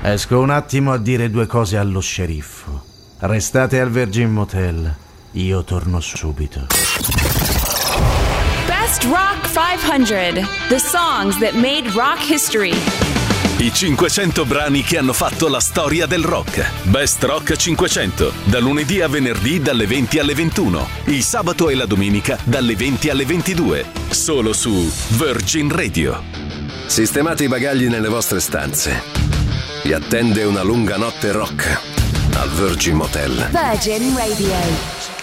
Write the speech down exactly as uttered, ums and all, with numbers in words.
Esco un attimo a dire due cose allo sceriffo. Restate al Virgin Motel. Io torno subito. Best Rock cinquecento. The songs that made rock history. I cinquecento brani che hanno fatto la storia del rock. Best Rock cinquecento. Da lunedì a venerdì dalle venti alle ventuno. Il sabato e la domenica dalle venti alle ventidue. Solo su Virgin Radio. Sistemate i bagagli nelle vostre stanze. Vi attende una lunga notte rock al Virgin Motel. Virgin Radio.